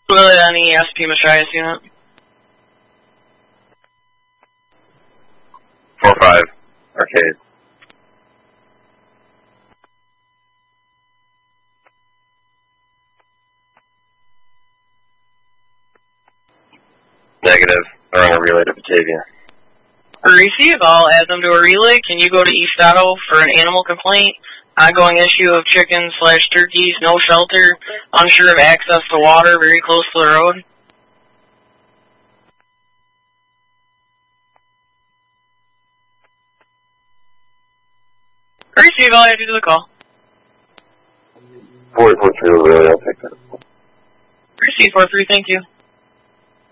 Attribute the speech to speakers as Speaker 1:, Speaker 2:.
Speaker 1: Lily on the ESP Machias unit.
Speaker 2: 4-5, Arcade. Negative. They're on a relay to Batavia.
Speaker 1: Receive, I'll add them to a relay. Can you go to East Otto for an animal complaint? Ongoing issue of chickens/turkeys, no shelter, unsure of access to water, very close to the road. Receive, I'll add you to the call.
Speaker 2: 4-3, I'll take that.
Speaker 1: Receive 4-3, thank you.